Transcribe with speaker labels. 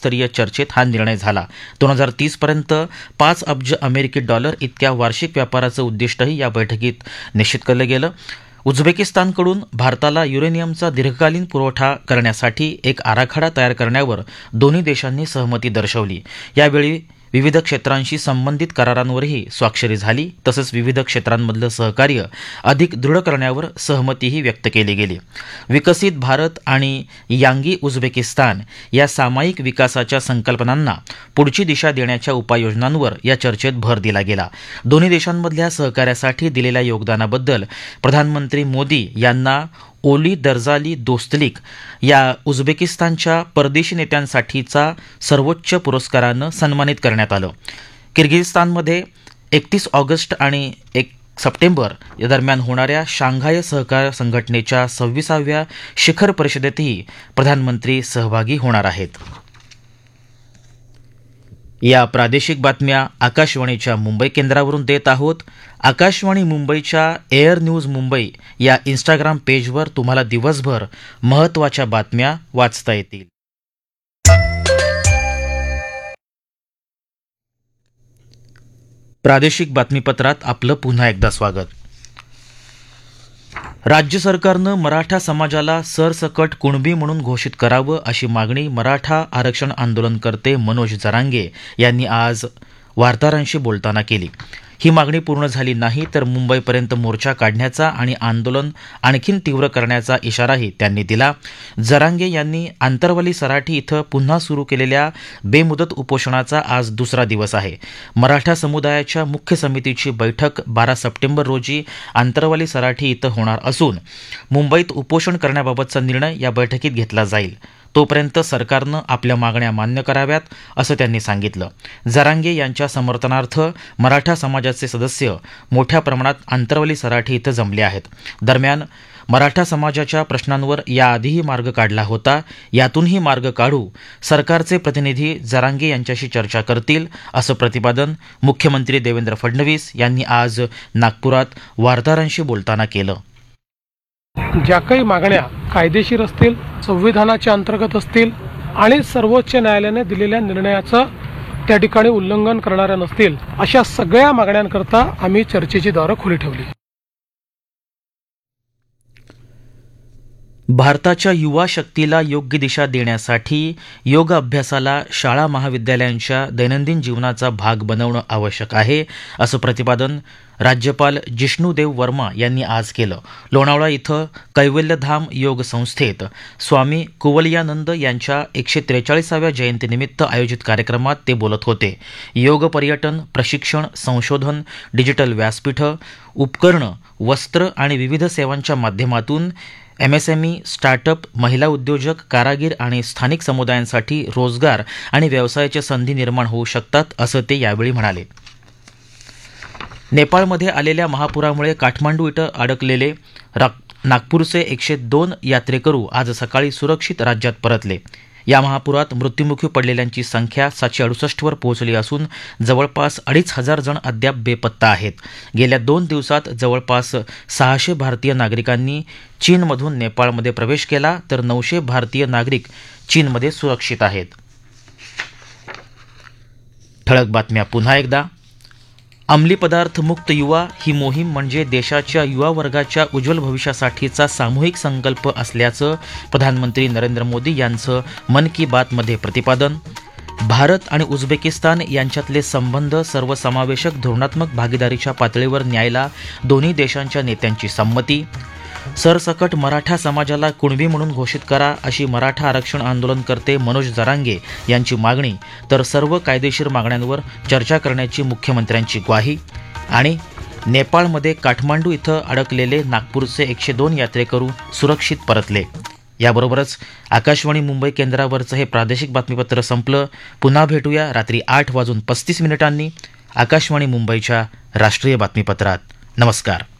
Speaker 1: मंत्रिस्तरीय चर्चेत हा निर्णय झाला. 2030 पर्यंत 5 अब्ज अमेरिकी डॉलर इतक्या वार्षिक व्यापाराचं उद्दिष्टही या बैठकीत निश्चित केलं गेलं. उझबेकिस्तानकडून भारताला युरेनियमचा दीर्घकालीन पुरवठा करण्यासाठी एक आराखडा तयार करण्यावर दोन्ही देशांनी सहमती दर्शवली. यावेळी विविध क्षेत्रांशी संबंधित करारांवरही स्वाक्षरी झाली. तसंच विविध क्षेत्रांमधलं सहकार्य अधिक दृढ करण्यावर सहमतीही व्यक्त केली गेली. विकसित भारत आणि यांगी उझबेकिस्तान या सामायिक विकासाच्या संकल्पनांना पुढची दिशा देण्याच्या उपाययोजनांवर या चर्चेत भर दिला गेला. दोन्ही देशांमधल्या सहकार्यासाठी दिलेल्या योगदानाबद्दल प्रधानमंत्री मोदी यांना ओली दर्जाली दोस्तलिक या उझबेकिस्तानच्या परदेशी नेत्यांसाठीचा सर्वोच्च पुरस्कारानं सन्मानित करण्यात आलं. किर्गिझस्तानमध्ये 31 ऑगस्ट आणि 1 सप्टेंबर या दरम्यान होणाऱ्या शांघाय सहकार संघटनेच्या 26व्या शिखर परिषदेतही प्रधानमंत्री सहभागी होणार आहेत. या प्रादेशिक बातम्या आकाशवाणीच्या मुंबई केंद्रावरून देत आहोत. आकाशवाणी मुंबईच्या एअर न्यूज मुंबई या इंस्टाग्राम पेजवर तुम्हाला दिवसभर महत्त्वाच्या बातम्या वाचता येतील. प्रादेशिक बातमीपत्रात आपलं पुन्हा एकदा स्वागत. राज्य सरकारनं मराठा समाजाला सरसकट कुणबी म्हणून घोषित करावं अशी मागणी मराठा आरक्षण आंदोलनकर्ते मनोज जरांगे यांनी आज वार्ताहरांशी बोलताना केली. ही मागणी पूर्ण झाली नाही तर मुंबईपर्यंत मोर्चा काढण्याचा आणि आंदोलन आणखीन तीव्र करण्याचा इशाराही त्यांनी दिला. जरांगे यांनी आंतरवाली सराठी इथं पुन्हा सुरू केलेल्या बेमुदत उपोषणाचा आज दुसरा दिवस आहे. मराठा समुदायाच्या मुख्य समितीची बैठक 12 सप्टेंबर रोजी आंतरवाली सराठी इथं होणार असून मुंबईत उपोषण करण्याबाबतचा निर्णय या बैठकीत घेतला जाईल. तोपर्यंत सरकारनं आपल्या मागण्या मान्य कराव्यात असं त्यांनी सांगितलं. जरांगे यांच्या समर्थनार्थ मराठा समाजाचे सदस्य मोठ्या प्रमाणात आंतरवली सराठी इथं जमले आहेत. दरम्यान मराठा समाजाच्या प्रश्नांवर याआधीही मार्ग काढला होता. यातूनही मार्ग काढू सरकारचे प्रतिनिधी जरांगे यांच्याशी चर्चा करतील असं प्रतिपादन मुख्यमंत्री देवेंद्र फडणवीस यांनी आज नागपुरात वार्ताहरांशी बोलताना केलं.
Speaker 2: ज्या काही मागण्या कायदेशीर असतील, संविधानाच्या अंतर्गत असतील आणि सर्वोच्च न्यायालयाने दिलेल्या निर्णयाचं त्या ठिकाणी उल्लंघन करणाऱ्या नसतील, अशा सगळ्या मागण्यांकरता आम्ही चर्चेची दारं खुली ठेवली.
Speaker 1: भारताच्या युवा शक्तीला योग्य दिशा देण्यासाठी योग अभ्यासाला शाळा महाविद्यालयांच्या दैनंदिन जीवनाचा भाग बनवणं आवश्यक आहे असं प्रतिपादन राज्यपाल जिष्णुदेव वर्मा यांनी आज केलं. लोणावळा इथं कैवल्यधाम योग संस्थेत स्वामी कुवलयानंद यांच्या 143व्या जयंतीनिमित्त आयोजित कार्यक्रमात ते बोलत होते. योग पर्यटन, प्रशिक्षण, संशोधन, डिजिटल व्यासपीठं, उपकरणं, वस्त्र आणि विविध सेवांच्या माध्यमातून MSME, स्टार्टअप, महिला उद्योजक, कारागीर आणि स्थानिक समुदायांसाठी रोजगार आणि व्यवसायाच्या संधी निर्माण होऊ शकतात असं ते यावेळी म्हणाले. नेपाळमध्ये आलेल्या महापुरामुळे काठमांडू इथं अडकलेले नागपूरचे 102 यात्रेकरू आज सकाळी सुरक्षित राज्यात परतले. या महापुरात मृत्युमुखी पडलेल्यांची संख्या 768 वर पोहोचली असून जवळपास 2500 जण अद्याप बेपत्ता आहेत. गेल्या 2 दिवसात जवळपास 600 भारतीय नागरिकांनी चीनमधून नेपाळमध्ये प्रवेश केला तर 900 भारतीय नागरिक चीनमध्ये सुरक्षित आहेत. ठळक बातम्या पुन्हा एकदा. अंमली पदार्थ मुक्त युवा ही मोहीम म्हणजे देशाच्या युवा वर्गाच्या उज्ज्वल भविष्यासाठीचा सामूहिक संकल्प असल्याचं प्रधानमंत्री नरेंद्र मोदी यांचं मन की बातमध्ये प्रतिपादन. भारत आणि उझबेकिस्तान यांच्यातले संबंध सर्वसमावेशक धोरणात्मक भागीदारीच्या पातळीवर न्यायला दोन्ही देशांच्या नेत्यांची संमती. सरसकट मराठा समाजाला कुणबी म्हणून घोषित करा अशी मराठा आरक्षण आंदोलनकर्ते मनोज जरांगे यांची मागणी तर सर्व कायदेशीर मागण्यांवर चर्चा करण्याची मुख्यमंत्र्यांची ग्वाही. आणि नेपाळमध्ये काठमांडू इथं अडकलेले नागपूरचे 102 यात्रेकरू सुरक्षित परतले. याबरोबरच आकाशवाणी मुंबई केंद्रावरचं हे प्रादेशिक बातमीपत्र संपलं. पुन्हा भेटूया रात्री 8:35 आकाशवाणी मुंबईच्या राष्ट्रीय बातमीपत्रात. नमस्कार.